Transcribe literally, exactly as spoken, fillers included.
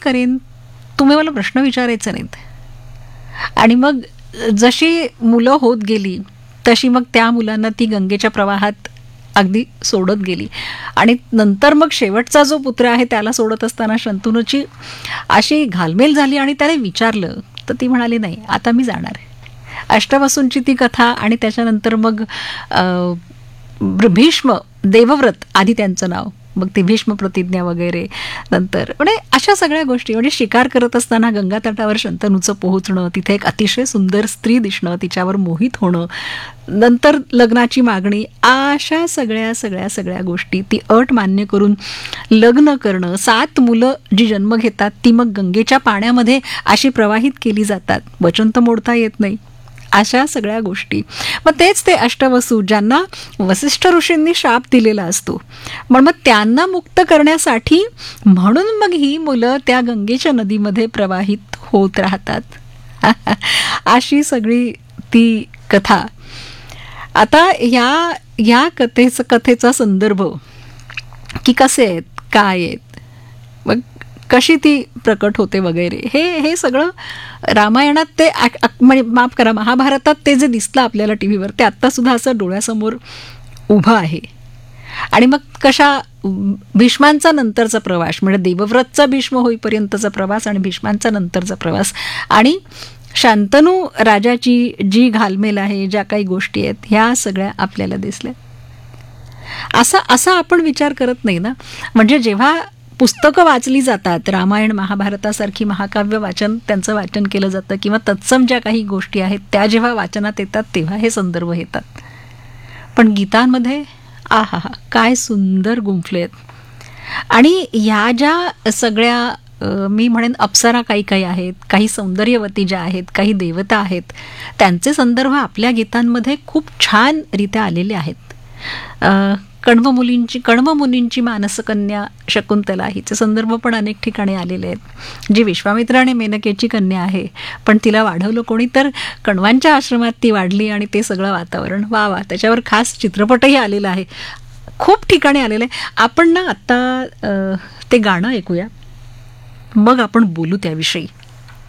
करेन, तुम्ही मला प्रश्न विचारायचे नाहीत. आणि मग जशी मुलं होत गेली तशी मग त्या मुलांना ती गंगेच्या प्रवाहात अगदी सोडत गेली. आणि नंतर मग शेवटचा जो पुत्र आहे त्याला सोडत असताना शंतनूची अशी घालमेल झाली आणि त्याने विचारलं तर ती म्हणाली, नाही आता मी जाणार आहे. अष्टवसूंची ती कथा आणि त्याच्यानंतर मग भीष्म देवव्रत आधी त्यांचं नाव, मग ते भीष्म प्रतिज्ञा वगैरे नंतर, म्हणजे अशा सगळ्या गोष्टी. म्हणजे शिकार करत असताना गंगा तटावर शंतनूचं पोहोचणं, तिथे एक अतिशय सुंदर स्त्री दिसणं, तिच्यावर मोहित होणं, नंतर लग्नाची मागणी, अशा सगळ्या सगळ्या सगळ्या गोष्टी, ती अट मान्य करून लग्न करणं, सात मुलं जी जन्म घेतात ती मग गंगेच्या पाण्यामध्ये अशी प्रवाहित केली जातात, वचन तर मोडता येत नाही, अशा सगळ्या गोष्टी. मग तेच ते अष्टवसू ज्यांना वसिष्ठ ऋषींनी शाप दिलेला असतो, पण मग त्यांना मुक्त करण्यासाठी म्हणून मग ही मुलं त्या गंगेच्या नदीमध्ये प्रवाहित होत राहतात. अशी सगळी ती कथा. आता या या कथेचं कथेचा संदर्भ की कसे आहेत, काय आहेत, मग कशी ती प्रकट होते वगैरे, हे हे सगळं रामायणात ते म्हणजे माफ करा महाभारतात ते जे दिसलं आपल्याला टी व्हीवर ते आत्तासुद्धा असं डोळ्यासमोर उभं आहे. आणि मग कशा भीष्मांचा नंतरचा प्रवास, म्हणजे देवव्रतचा भीष्म होईपर्यंतचा प्रवास आणि भीष्मांचा नंतरचा प्रवास, आणि शांतनू राजाची जी घालमेल आहे, ज्या काही गोष्टी आहेत, ह्या सगळ्या आपल्याला दिसल्या. असा असा आपण विचार करत नाही ना. म्हणजे जेव्हा पुस्तकं वाचली जातात, रामायण महाभारतासारखी महाकाव्य वाचन त्यांचं वाचन केलं जातं किंवा तत्सम ज्या काही गोष्टी आहेत त्या जेव्हा वाचनात येतात तेव्हा हे संदर्भ येतात. पण गीतांमध्ये आहा हा काय सुंदर गुंफले आहेत. आणि ह्या ज्या सगळ्या मी म्हणेन अप्सरा काही काही आहेत, काही सौंदर्यवती ज्या आहेत, काही देवता आहेत, त्यांचे संदर्भ आपल्या गीतांमध्ये खूप छान रित्या आलेले आहेत. कण्व मुलींची कण्व मुनींची मानसकन्या शकुंतला हिचे संदर्भ पण अनेक ठिकाणी आलेले आहेत. जी विश्वामित्र आणि मेनकेची कन्या आहे, पण तिला वाढवलं कोणी, तर कण्वांच्या आश्रमात ती वाढली आणि ते सगळं वातावरण वा वा त्याच्यावर खास चित्रपटही आलेला आहे, खूप ठिकाणी आलेलं आहे. आपण ना आत्ता ते गाणं ऐकूया, मग आपण बोलू त्याविषयी.